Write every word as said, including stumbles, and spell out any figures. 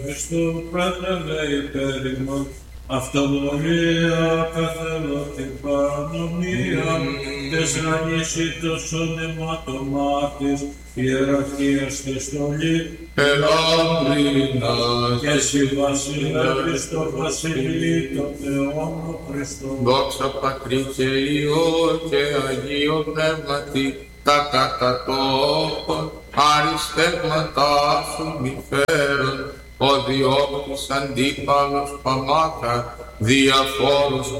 Χριστού, πρέτρεβε υπέρ ημών, αυτομονία καθελώτη παρανομία, τεσρανίσιτος ο νεματομάτης, ιεραρχίας στη στολή, ελάμπρινας, και εσύ βασιλεία Χριστό βασιλεί των Θεών ο Χριστός. δόξα Πατρί και Υιό και Αγίο Πνεύματι, τα κατά τόπον αριστεύματά σου μη φέρον, ο διώκτης αντίπαλος παμάτα, διαφόρους